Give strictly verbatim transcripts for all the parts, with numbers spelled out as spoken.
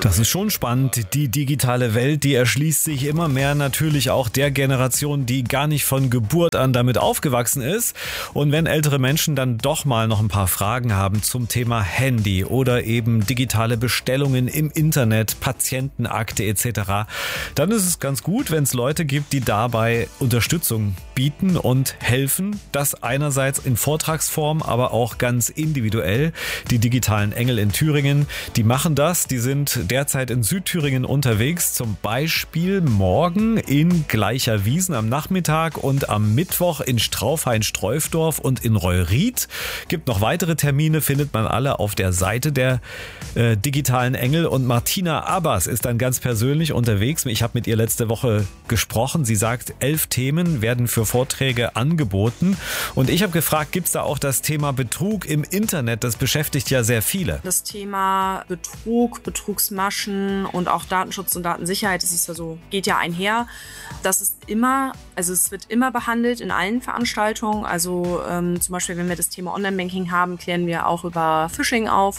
Das ist schon spannend. Die digitale Welt, die erschließt sich immer mehr natürlich auch der Generation, die gar nicht von Geburt an damit aufgewachsen ist. Und wenn ältere Menschen dann doch mal noch ein paar Fragen haben zum Thema Handy oder eben digitale Bestellungen im Internet, Patientenakte et cetera, dann ist es ganz gut, wenn es Leute gibt, die dabei Unterstützung bieten und helfen. Das einerseits in Vortragsform, aber auch ganz individuell. Die digitalen Engel in Thüringen, die machen das. Die sind derzeit in Südthüringen unterwegs, zum Beispiel morgen in Gleicherwiesen am Nachmittag und am Mittwoch in Straufhain-Streufdorf und in Reuried. Gibt noch weitere Termine, findet man alle auf der Seite der äh, digitalen Engel. Und Martina Abbas ist dann ganz persönlich unterwegs. Ich habe mit ihr letzte Woche gesprochen. Sie sagt, elf Themen werden für Vorträge angeboten. Und ich habe gefragt, gibt es da auch das Thema Betrug im Internet? Das beschäftigt ja sehr viele. Das Thema Betrug, Betrugsmaschen und auch Datenschutz und Datensicherheit, das ist ja so, geht ja einher. Das ist immer, also es wird immer behandelt in allen Veranstaltungen. Also ähm, zum Beispiel, wenn wir das Thema Online-Banking haben, klären wir auch über Phishing auf.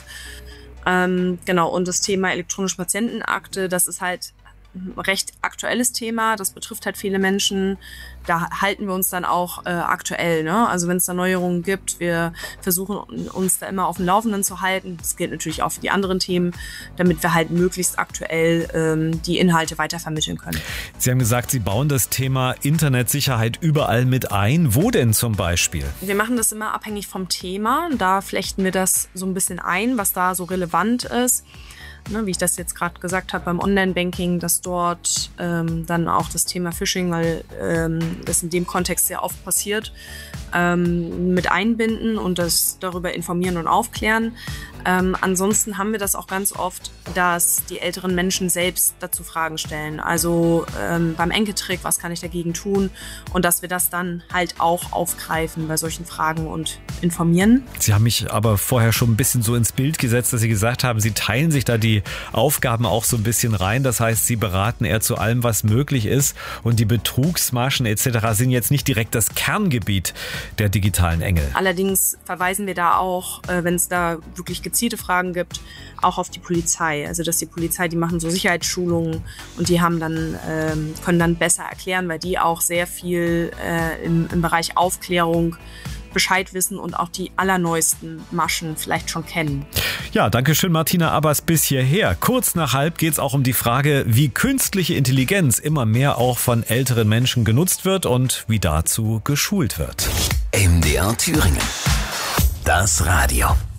Ähm, genau, und das Thema elektronische Patientenakte, das ist halt ein recht aktuelles Thema. Das betrifft halt viele Menschen. Da halten wir uns dann auch äh, aktuell, ne? Also wenn es da Neuerungen gibt, wir versuchen uns da immer auf dem Laufenden zu halten. Das gilt natürlich auch für die anderen Themen, damit wir halt möglichst aktuell ähm, die Inhalte weitervermitteln können. Sie haben gesagt, Sie bauen das Thema Internetsicherheit überall mit ein. Wo denn zum Beispiel? Wir machen das immer abhängig vom Thema. Da flechten wir das so ein bisschen ein, was da so relevant ist. Ne, wie ich das jetzt gerade gesagt habe, beim Online-Banking, dass dort ähm, dann auch das Thema Phishing, weil ähm, das in dem Kontext sehr oft passiert, ähm, mit einbinden und das darüber informieren und aufklären. Ähm, ansonsten haben wir das auch ganz oft, dass die älteren Menschen selbst dazu Fragen stellen. Also ähm, beim Enkeltrick, was kann ich dagegen tun? Und dass wir das dann halt auch aufgreifen bei solchen Fragen und informieren. Sie haben mich aber vorher schon ein bisschen so ins Bild gesetzt, dass Sie gesagt haben, Sie teilen sich da die Aufgaben auch so ein bisschen rein. Das heißt, Sie beraten eher zu allem, was möglich ist. Und die Betrugsmaschen et cetera sind jetzt nicht direkt das Kerngebiet der digitalen Engel. Allerdings verweisen wir da auch, äh, wenn es da wirklich gezielte Fragen gibt, auch auf die Polizei. Also dass die Polizei, die machen so Sicherheitsschulungen und die haben dann ähm, können dann besser erklären, weil die auch sehr viel äh, im, im Bereich Aufklärung Bescheid wissen und auch die allerneuesten Maschen vielleicht schon kennen. Ja, danke schön Martina Abbas bis hierher. Kurz nach halb geht es auch um die Frage, wie künstliche Intelligenz immer mehr auch von älteren Menschen genutzt wird und wie dazu geschult wird. M D R Thüringen. Das Radio.